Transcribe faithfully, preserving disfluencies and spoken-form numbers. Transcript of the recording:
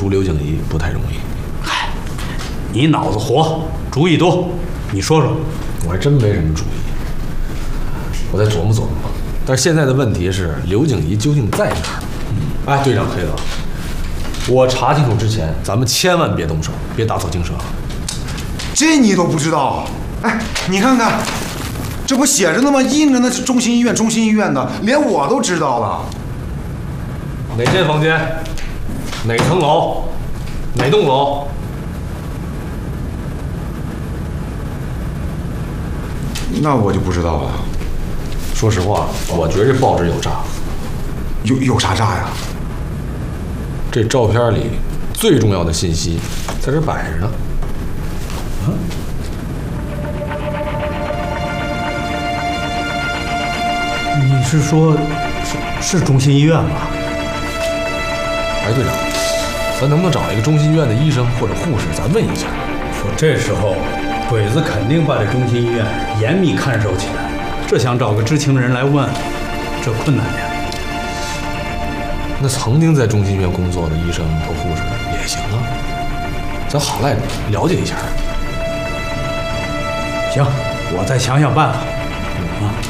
除刘景怡不太容易。 嗨，你脑子活，主意多，你说说。 我还真没什么主意，我再琢磨琢磨吧。但是现在的问题是，刘景怡究竟在哪儿？哎，队长黑子，我查清楚之前，咱们千万别动手，别打草惊蛇。 这你都不知道？哎，你看看，这不写着呢吗？印着呢，是中心医院，中心医院的，连我都知道了。 哪间房间？哪层楼？哪栋楼？ 那我就不知道了。 说实话，我觉得这报纸有诈。 有有啥诈呀？ 这照片里最重要的信息在这摆着呢。啊？ 你是说，是是中心医院吧？ 哎，队长，咱能不能找一个中心医院的医生或者护士，咱问一下？ 说这时候，鬼子肯定把这中心医院严密看守起来，这想找个知情人来问，这困难点。 那曾经在中心医院工作的医生和护士也行啊，咱好赖了解一下。 行，我再想想办法。啊。